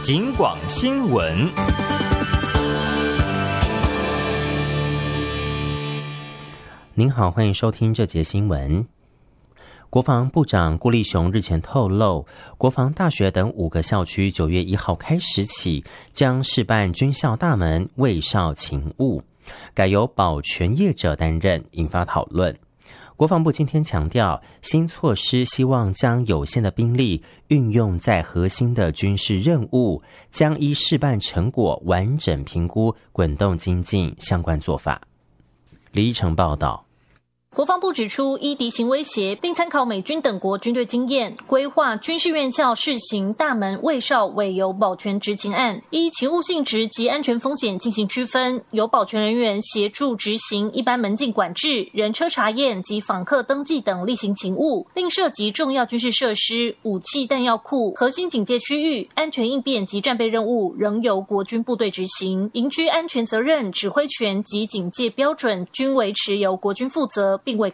警广新闻。 您好，欢迎收听这节新闻。国防部长顾立雄日前透露，国防大学等5个校区9月1号开始起将试办军校大门卫哨勤务，改由保全业者担任，引发讨论。国防部今天强调，新措施希望将有限的兵力运用在核心的军事任务，将依试办成果完整评估滚动精进相关做法。李依成报道。 国防部指出，依敌情威胁，并参考美军等国军队经验，规划军事院校试行大门卫哨委由保全执勤案，依勤务性质及安全风险进行区分，由保全人员协助执行一般门禁管制、人车查验及访客登记等例行勤务，另涉及重要军事设施、武器弹药库、核心警戒区域、安全应变及战备任务，仍由国军部队执行。营区安全责任、指挥权及警戒标准均维持由国军负责，并未